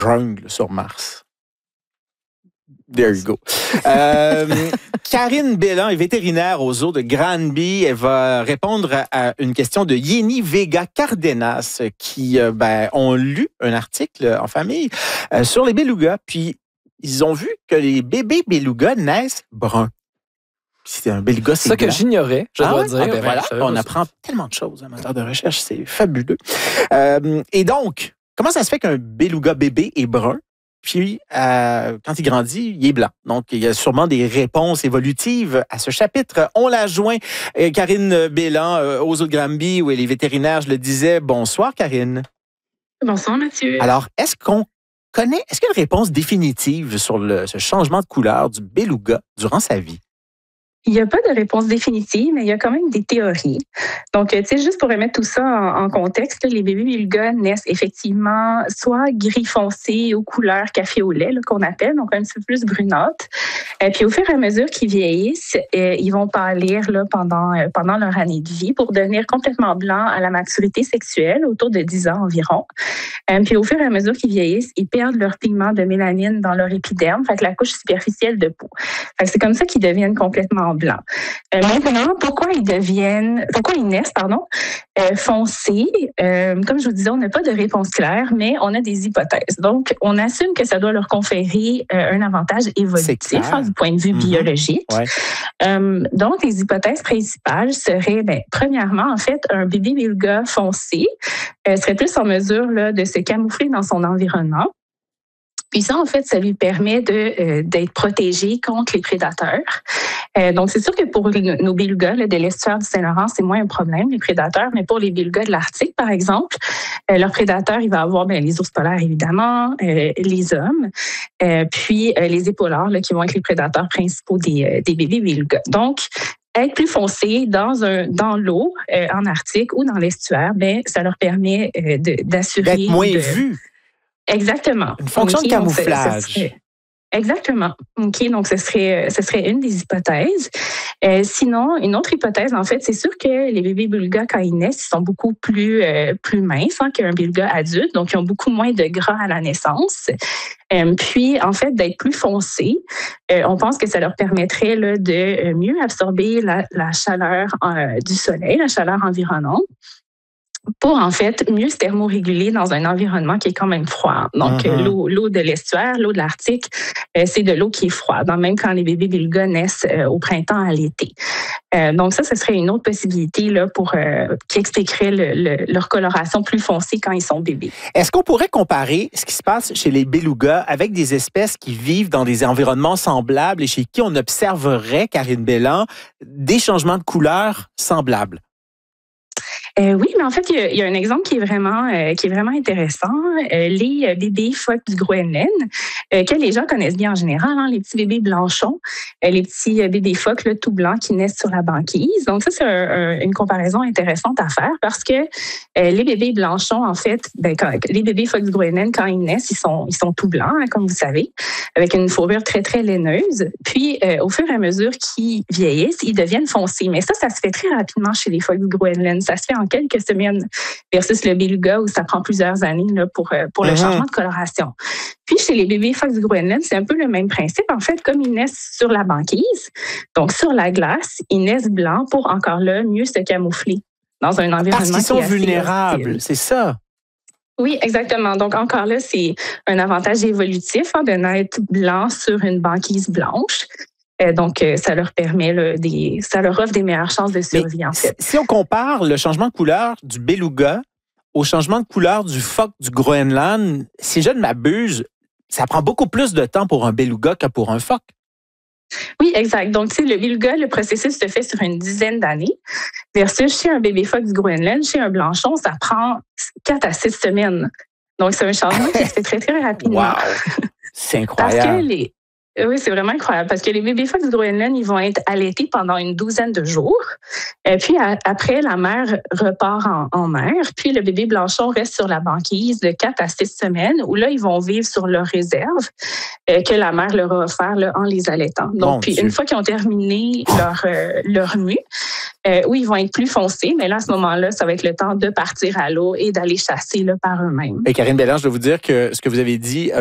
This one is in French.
jungle sur Mars. There you go. Karine Bélan est vétérinaire au zoo de Granby. Elle va répondre à une question de Yeni Vega Cardenas qui ont lu un article en famille sur les belugas. Puis, ils ont vu que les bébés belugas naissent bruns. C'est un beluga, c'est ça que j'ignorais, je dois dire. Voilà, on apprend tellement de choses en matière de recherche. C'est fabuleux. Et donc, comment ça se fait qu'un beluga bébé est brun? Puis, quand il grandit, il est blanc. Donc, il y a sûrement des réponses évolutives à ce chapitre. On l'a joint, Karine Bélan, aux zoo de Granby, où elle est vétérinaire, je le disais. Bonsoir, Karine. Bonsoir, Mathieu. Alors, est-ce qu'il y a une réponse définitive sur ce changement de couleur du beluga durant sa vie? Il n'y a pas de réponse définitive, mais il y a quand même des théories. Donc, tu sais, juste pour remettre tout ça en contexte, les bébés belugas naissent effectivement soit gris foncé aux couleurs café au lait, qu'on appelle, donc un petit peu plus brunâtre. Puis au fur et à mesure qu'ils vieillissent, ils vont pâlir pendant leur année de vie pour devenir complètement blancs à la maturité sexuelle, autour de 10 ans environ. Puis au fur et à mesure qu'ils vieillissent, ils perdent leur pigment de mélanine dans leur épiderme, fait que la couche superficielle de peau. Fait que c'est comme ça qu'ils deviennent complètement blancs. Maintenant, pourquoi ils naissent, foncés? Comme je vous disais, on n'a pas de réponse claire, mais on a des hypothèses. Donc, on assume que ça doit leur conférer un avantage évolutif du point de vue biologique. Ouais. Donc, les hypothèses principales seraient, premièrement, en fait, un bébé beluga foncé serait plus en mesure de se camoufler dans son environnement. Puis ça, en fait, ça lui permet d'être protégé contre les prédateurs. Donc, c'est sûr que pour nos belugas de l'estuaire du Saint-Laurent, c'est moins un problème, les prédateurs, mais pour les belugas de l'Arctique, par exemple, leur prédateur, il va avoir les ours polaires, évidemment, les hommes, puis les épaulards, qui vont être les prédateurs principaux des bébés belugas. Donc, être plus foncé dans l'eau, en Arctique ou dans l'estuaire, ça leur permet d'assurer... D'être moins vu. Exactement. Une fonction de camouflage. Exactement. OK, donc ce serait une des hypothèses. Sinon, une autre hypothèse, en fait, c'est sûr que les bébés belugas, quand ils naissent, ils sont beaucoup plus minces qu'un beluga adulte, donc ils ont beaucoup moins de gras à la naissance. Puis, en fait, d'être plus foncés, on pense que ça leur permettrait de mieux absorber la chaleur du soleil, la chaleur environnante, pour en fait mieux se thermoréguler dans un environnement qui est quand même froid. Donc, l'eau de l'estuaire, l'eau de l'Arctique, c'est de l'eau qui est froide, même quand les bébés belugas naissent au printemps à l'été. Donc, ça, ce serait une autre possibilité qui expliquerait leur coloration plus foncée quand ils sont bébés. Est-ce qu'on pourrait comparer ce qui se passe chez les belugas avec des espèces qui vivent dans des environnements semblables et chez qui on observerait, Karine Bélan, des changements de couleur semblables? Oui, mais en fait, il y a un exemple qui est vraiment intéressant. Les bébés phoques du Groenland, que les gens connaissent bien en général, les petits bébés blanchons, les petits bébés phoques tout blancs qui naissent sur la banquise. Donc ça, c'est une comparaison intéressante à faire parce que les bébés blanchons, en fait, les bébés phoques du Groenland, quand ils naissent, ils sont tout blancs, comme vous savez, avec une fourrure très, très laineuse. Puis, au fur et à mesure qu'ils vieillissent, ils deviennent foncés. Mais ça se fait très rapidement chez les phoques du Groenland. Ça se fait en quelques semaines versus le beluga où ça prend plusieurs années pour le changement de coloration. Puis, chez les bébés phoques du Groenland, c'est un peu le même principe. En fait, comme ils naissent sur la banquise, donc sur la glace, ils naissent blancs pour encore là mieux se camoufler dans un environnement parce qu'ils sont qui est assez vulnérables, hostile. C'est ça. Oui, exactement. Donc, encore là, c'est un avantage évolutif de naître blanc sur une banquise blanche. Donc, ça leur permet ça leur offre des meilleures chances de survie, en fait. Si on compare le changement de couleur du beluga au changement de couleur du phoque du Groenland, si je ne m'abuse, ça prend beaucoup plus de temps pour un beluga que pour un phoque. Oui, exact. Donc, tu sais, le beluga, le processus se fait sur une dizaine d'années versus chez un bébé phoque du Groenland, chez un blanchon, ça prend 4 à 6 semaines. Donc, c'est un changement qui se fait très, très rapidement. Wow! C'est incroyable. Parce que Oui, c'est vraiment incroyable parce que les bébés phoques du Groenland, ils vont être allaités pendant une douzaine de jours. Puis après, la mère repart en mer. Puis le bébé blanchon reste sur la banquise de 4 à 6 semaines où là, ils vont vivre sur leur réserve que la mère leur a offert là, en les allaitant. Donc, puis une fois qu'ils ont terminé leur mue, oui, ils vont être plus foncés, mais là, à ce moment-là, ça va être le temps de partir à l'eau et d'aller chasser là, par eux-mêmes. Et Karine Bélan, je dois vous dire que ce que vous avez dit